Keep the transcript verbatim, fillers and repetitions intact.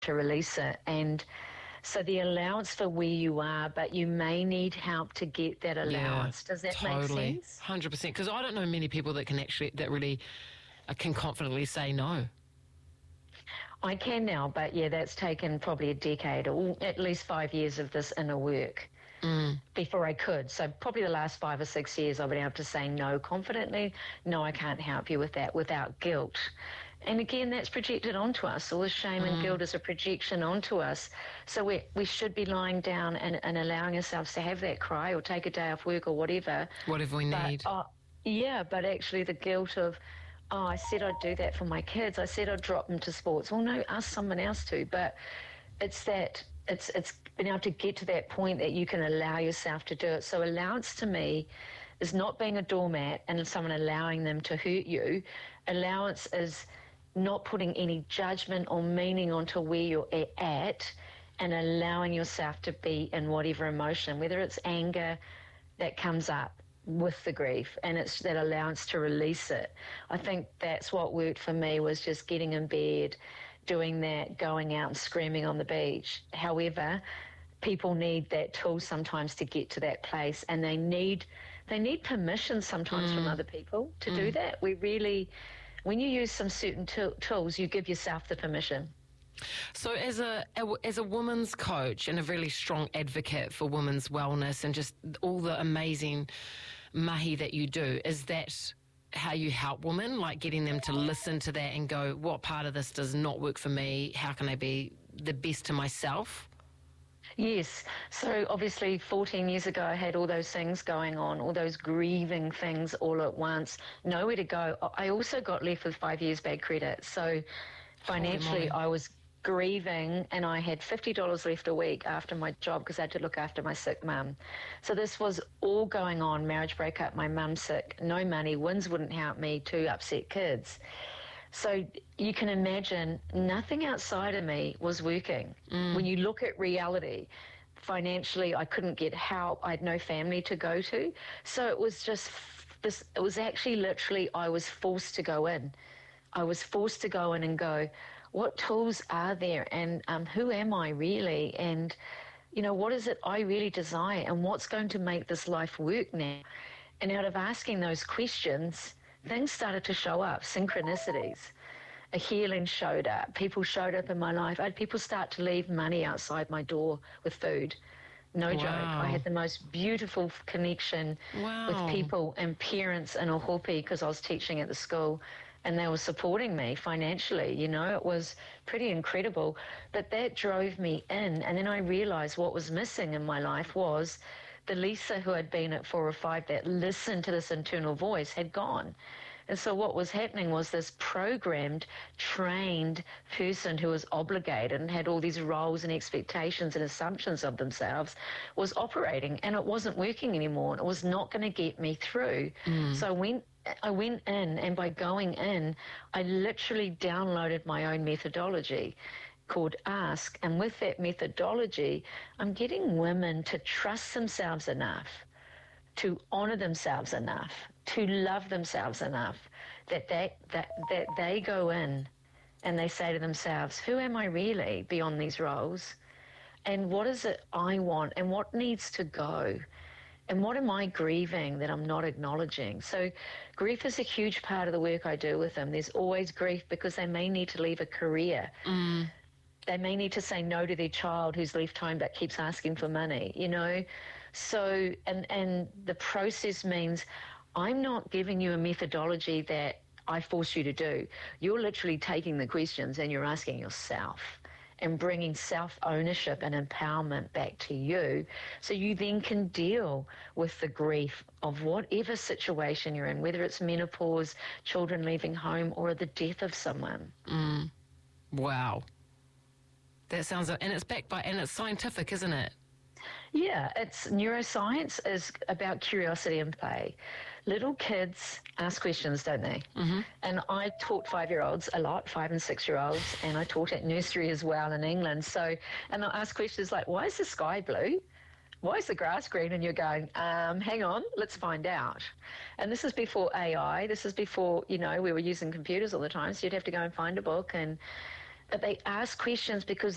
to release it. And so the allowance for where you are, but you may need help to get that allowance. Yeah, Does that totally. make sense? one hundred percent. Because I don't know many people that can actually, that really uh, can confidently say no. I can now, but yeah, that's taken probably a decade or at least five years of this inner work mm. before I could. So probably the last five or six years I've been able to say no confidently. No, I can't help you with that without guilt. And again, that's projected onto us. All the shame mm. and guilt is a projection onto us. So we we should be lying down and, and allowing ourselves to have that cry or take a day off work or whatever. Whatever we but, need. Uh, yeah, but actually the guilt of, oh, I said I'd do that for my kids. I said I'd drop them to sports. Well, no, ask someone else to. But it's that, it's it's being able to get to that point that you can allow yourself to do it. So allowance to me is not being a doormat and someone allowing them to hurt you. Allowance is not putting any judgment or meaning onto where you're at and allowing yourself to be in whatever emotion, whether it's anger that comes up with the grief, and it's that allowance to release it. I think that's what worked for me, was just getting in bed, doing that, going out and screaming on the beach. However, people need that tool sometimes to get to that place, and they need they need permission sometimes mm. from other people to mm. do that. We really, when you use some certain t- tools, you give yourself the permission. So as a as a woman's coach and a really strong advocate for women's wellness and just all the amazing mahi that you do, is that how you help women, like getting them to listen to that and go, what part of this does not work for me? How can I be the best to myself? Yes. So obviously fourteen years ago I had all those things going on, all those grieving things all at once, nowhere to go. I also got left with five years bad credit. So financially I was grieving, and I had fifty dollars left a week after my job because I had to look after my sick mum. So this was all going on, marriage breakup, my mum sick, no money, Wins wouldn't help me, two upset kids. So you can imagine nothing outside of me was working. Mm. When you look at reality, financially I couldn't get help, I had no family to go to. So it was just this, it was actually literally I was forced to go in. I was forced to go in and go, what tools are there, and um, who am I really, and you know, what is it I really desire, and what's going to make this life work now? And out of asking those questions, things started to show up, synchronicities. A healing showed up, people showed up in my life. I had people start to leave money outside my door with food. No wow. joke. I had the most beautiful connection wow. with people and parents in Ohope because I was teaching at the school. And they were supporting me financially, you know, it was pretty incredible. But that drove me in. And then I realised what was missing in my life was the Lisa who had been at four or five that listened to this internal voice had gone. And so what was happening was this programmed, trained person who was obligated and had all these roles and expectations and assumptions of themselves was operating, and it wasn't working anymore. It was not going to get me through. Mm. So I went I went in, and by going in, I literally downloaded my own methodology called Ask. And with that methodology, I'm getting women to trust themselves enough, to honour themselves enough, to love themselves enough, that they, that, that they go in and they say to themselves, who am I really beyond these roles? And what is it I want, and what needs to go? And what am I grieving that I'm not acknowledging? So grief is a huge part of the work I do with them. There's always grief because they may need to leave a career. Mm. They may need to say no to their child who's left home but keeps asking for money, you know. So, and, and the process means I'm not giving you a methodology that I force you to do. You're literally taking the questions and you're asking yourself, and bringing self-ownership and empowerment back to you, so you then can deal with the grief of whatever situation you're in, whether it's menopause, children leaving home, or the death of someone. Mm. Wow. That sounds... And it's backed by... And it's scientific, isn't it? Yeah, it's neuroscience is about curiosity and play. Little kids ask questions, don't they? Mm-hmm. And I taught five-year-olds a lot, five and six-year-olds, and I taught at nursery as well in England. So, and they'll ask questions like, why is the sky blue? Why is the grass green? And you're going, um, hang on, let's find out. And this is before A I. This is before, you know, we were using computers all the time, so you'd have to go and find a book. And but they ask questions because